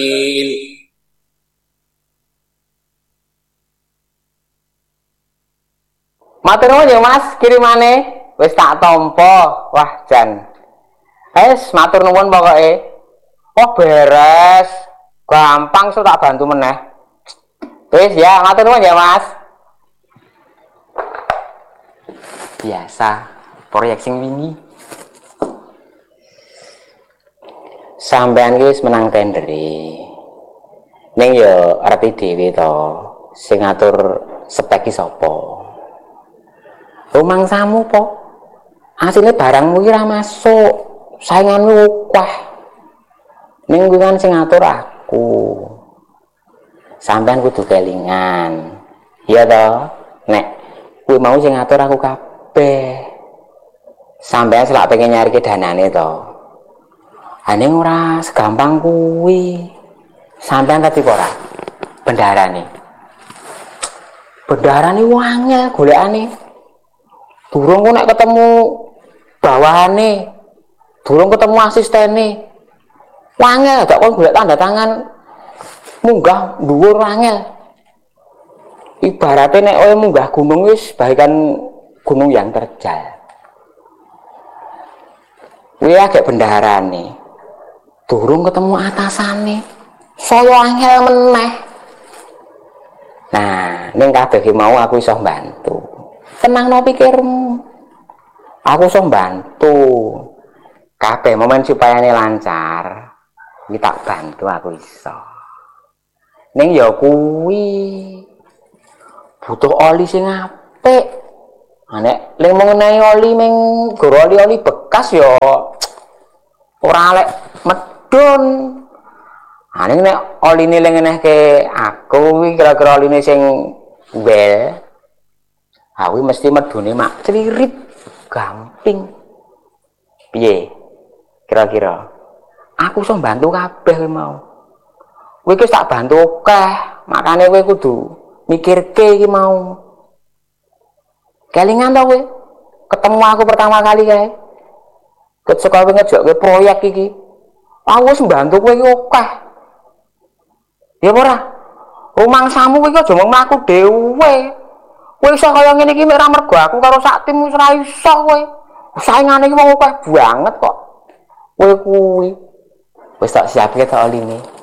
Matur nuwun ya Mas, kirimane wis tak tampa. Wah, jan. Matur nuwun pokoke. Oh, beres. Gampang so tak bantu meneh. Wis ya, matur nuwun ya Mas. Biasa, proyek sing wingi. Sampeyan ki wis menang tender iki. Ning yo arep dhewe to, sing ngatur spek ki sapa? Rumangsamu po, asline barangmu ki ra masuk, sainganmu akeh. Ning kuwi kan sing ngatur aku. Sampeyan kudu kelingan. Iya to? Nek kuwi mau sing ngatur aku kabeh. Sampeyan selak pengen nyarike danane to. Ning ora segampang kuwi. Sampeyan tadi ora bendarane. Bendarane wangel golekane. Durung kok nek ketemu bawahane, durung ketemu asistene. Wangel gak kon golek tanda tangan munggah dhuwur wangel. Ibarate nek kowe munggah gunung wis bagaikan gunung yang terjal. Kuwi agek bendarane. Durung ketemu atasane. Saya angel meneh. Nah, ning kabeh ki mau aku iso bantu. Tenangno pikirmu. Aku iso bantu. Kabeh momen supaya lancar. Iki tak bantu aku iso. Ning ya kuwi butuh oli sing apik. Nek ling mengenai oli ming goro oli bekas ya ora lek medun. Ning nek oline ling ngenehke aku kuwi kira-kira oline sing wel. Aku mesti medune mak clirit gamping. Piye? Kira-kira aku iso bantu kabeh mau. Kowe iki tak bantu akeh, makane kowe kudu mikirke iki mau. Kelingan to kowe? Ketemu aku pertama kali kae. Ketika kowe ngejokke proyek iki, aku wis mbantu kowe iki akeh. Ya ora? Rumangsamu kowe iki aja mlaku dhewe. Kowe iso kaya ngene iki mek ra mergo aku karo sak tim wis ora iso kowe. Saingane iki wong akeh banget kok. Kowe kuwi wis tak siapke to oline.